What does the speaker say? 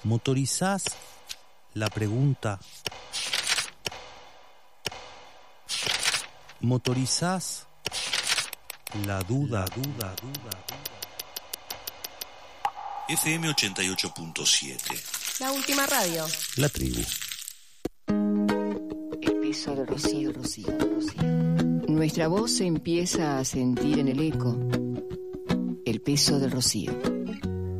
Motorizás la pregunta. Motorizás la duda. FM 88.7. La última radio. La tribu. El peso del rocío. Nuestra voz se empieza a sentir en el eco. El peso del rocío.